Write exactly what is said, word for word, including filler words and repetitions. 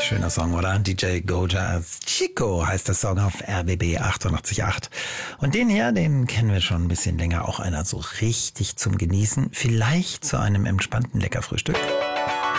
Schöner Song, oder? D J Gojas Chico heißt der Song auf R B B achtundachtzig Komma acht. Und den hier, den kennen wir schon ein bisschen länger. Auch einer so richtig zum Genießen. Vielleicht zu einem entspannten Leckerfrühstück.